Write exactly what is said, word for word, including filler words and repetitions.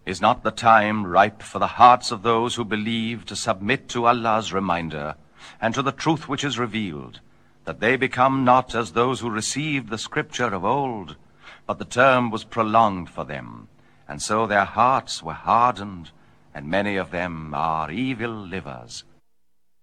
Is not the time ripe for the hearts of those who believe to submit to Allah's reminder and to the truth which is revealed, that they become not as those who received the scripture of old, but the term was prolonged for them, and so their hearts were hardened, and many of them are evil livers.